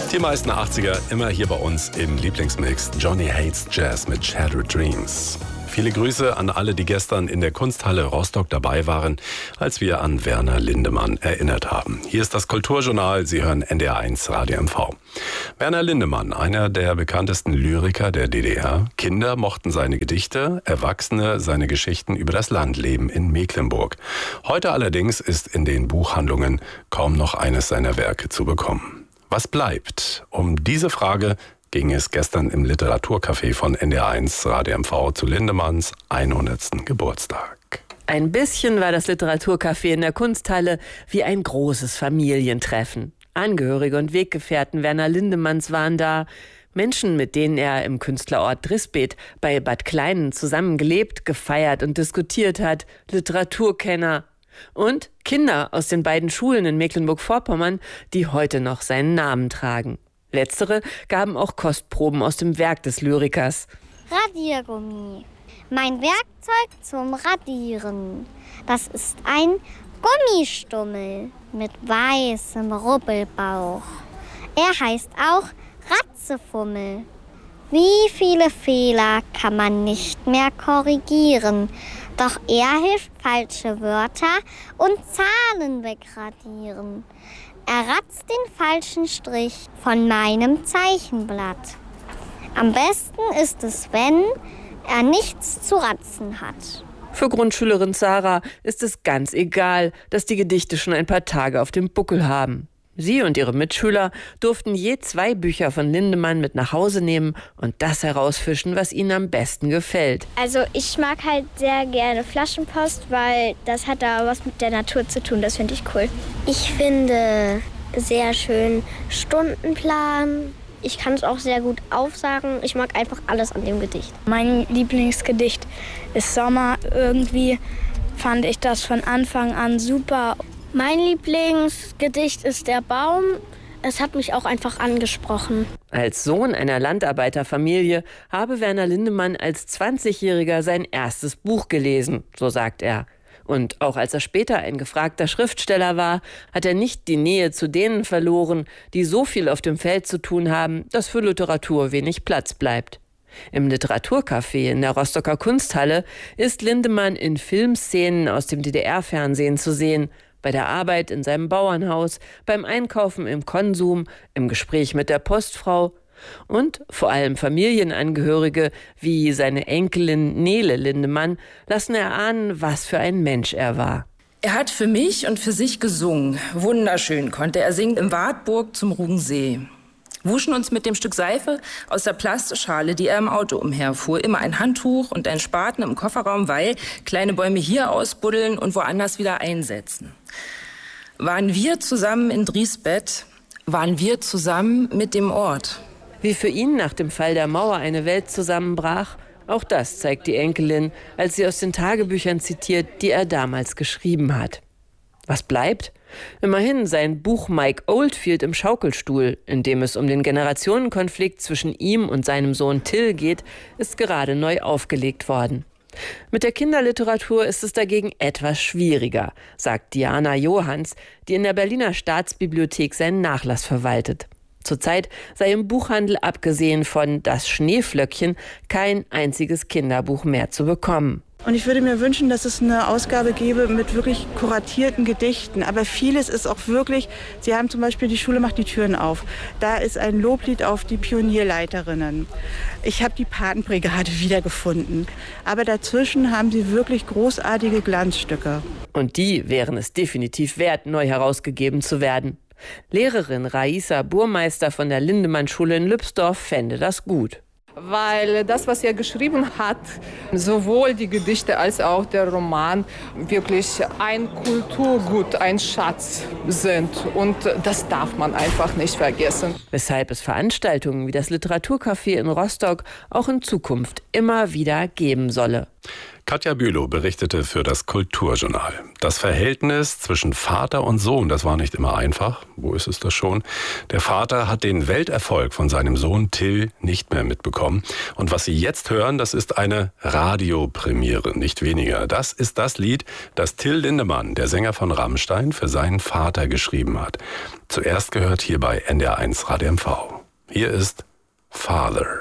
Die meisten 80er immer hier bei uns im Lieblingsmix. Johnny Hates Jazz mit Shattered Dreams. Viele Grüße an alle, die gestern in der Kunsthalle Rostock dabei waren, als wir an Werner Lindemann erinnert haben. Hier ist das Kulturjournal, Sie hören NDR1 Radio MV. Werner Lindemann, einer der bekanntesten Lyriker der DDR. Kinder mochten seine Gedichte, Erwachsene seine Geschichten über das Landleben in Mecklenburg. Heute allerdings ist in den Buchhandlungen kaum noch eines seiner Werke zu bekommen. Was bleibt? Um diese Frage ging es gestern im Literaturcafé von NDR1 Radio MV zu Lindemanns 100. Geburtstag. Ein bisschen war das Literaturcafé in der Kunsthalle wie ein großes Familientreffen. Angehörige und Weggefährten Werner Lindemanns waren da. Menschen, mit denen er im Künstlerort Drisbeet bei Bad Kleinen zusammen gelebt, gefeiert und diskutiert hat. Literaturkenner. Und Kinder aus den beiden Schulen in Mecklenburg-Vorpommern, die heute noch seinen Namen tragen. Letztere gaben auch Kostproben aus dem Werk des Lyrikers. Radiergummi. Mein Werkzeug zum Radieren. Das ist ein Gummistummel mit weißem Rubbelbauch. Er heißt auch Ratzefummel. Wie viele Fehler kann man nicht mehr korrigieren? Doch er hilft falsche Wörter und Zahlen wegradieren. Er ratzt den falschen Strich von meinem Zeichenblatt. Am besten ist es, wenn er nichts zu ratzen hat. Für Grundschülerin Sarah ist es ganz egal, dass die Gedichte schon ein paar Tage auf dem Buckel haben. Sie und ihre Mitschüler durften je 2 Bücher von Lindemann mit nach Hause nehmen und das herausfischen, was ihnen am besten gefällt. Also ich mag halt sehr gerne Flaschenpost, weil das hat da was mit der Natur zu tun. Das finde ich cool. Ich finde sehr schön Stundenplan. Ich kann es auch sehr gut aufsagen. Ich mag einfach alles an dem Gedicht. Mein Lieblingsgedicht ist Sommer. Irgendwie fand ich das von Anfang an super. Mein Lieblingsgedicht ist der Baum. Es hat mich auch einfach angesprochen. Als Sohn einer Landarbeiterfamilie habe Werner Lindemann als 20-Jähriger sein erstes Buch gelesen, so sagt er. Und auch als er später ein gefragter Schriftsteller war, hat er nicht die Nähe zu denen verloren, die so viel auf dem Feld zu tun haben, dass für Literatur wenig Platz bleibt. Im Literaturcafé in der Rostocker Kunsthalle ist Lindemann in Filmszenen aus dem DDR-Fernsehen zu sehen, bei der Arbeit in seinem Bauernhaus, beim Einkaufen im Konsum, im Gespräch mit der Postfrau und vor allem Familienangehörige wie seine Enkelin Nele Lindemann lassen erahnen, was für ein Mensch er war. Er hat für mich und für sich gesungen. Wunderschön konnte er singen im Wartburg zum Rugensee. Wuschen uns mit dem Stück Seife aus der Plastikschale, die er im Auto umherfuhr. Immer ein Handtuch und ein Spaten im Kofferraum, weil kleine Bäume hier ausbuddeln und woanders wieder einsetzen. Waren wir zusammen in Drisbeet, waren wir zusammen mit dem Ort. Wie für ihn nach dem Fall der Mauer eine Welt zusammenbrach, auch das zeigt die Enkelin, als sie aus den Tagebüchern zitiert, die er damals geschrieben hat. Was bleibt? Immerhin sein Buch Mike Oldfield im Schaukelstuhl, in dem es um den Generationenkonflikt zwischen ihm und seinem Sohn Till geht, ist gerade neu aufgelegt worden. Mit der Kinderliteratur ist es dagegen etwas schwieriger, sagt Diana Johanns, die in der Berliner Staatsbibliothek seinen Nachlass verwaltet. Zurzeit sei im Buchhandel abgesehen von Das Schneeflöckchen kein einziges Kinderbuch mehr zu bekommen. Und ich würde mir wünschen, dass es eine Ausgabe gäbe mit wirklich kuratierten Gedichten. Aber vieles ist auch wirklich, Sie haben zum Beispiel Die Schule macht die Türen auf. Da ist ein Loblied auf die Pionierleiterinnen. Ich habe die Patenbrigade wiedergefunden. Aber dazwischen haben Sie wirklich großartige Glanzstücke. Und die wären es definitiv wert, neu herausgegeben zu werden. Lehrerin Raisa Burmeister von der Lindemann-Schule in Lübsdorf fände das gut. Weil das, was er geschrieben hat, sowohl die Gedichte als auch der Roman wirklich ein Kulturgut, ein Schatz sind. Und das darf man einfach nicht vergessen. Weshalb es Veranstaltungen wie das Literaturcafé in Rostock auch in Zukunft immer wieder geben solle. Katja Bülow berichtete für das Kulturjournal. Das Verhältnis zwischen Vater und Sohn, das war nicht immer einfach. Wo ist es das schon? Der Vater hat den Welterfolg von seinem Sohn Till nicht mehr mitbekommen. Und was Sie jetzt hören, das ist eine Radiopremiere, nicht weniger. Das ist das Lied, das Till Lindemann, der Sänger von Rammstein, für seinen Vater geschrieben hat. Zuerst gehört hier bei NDR1 Radio MV. Hier ist Father.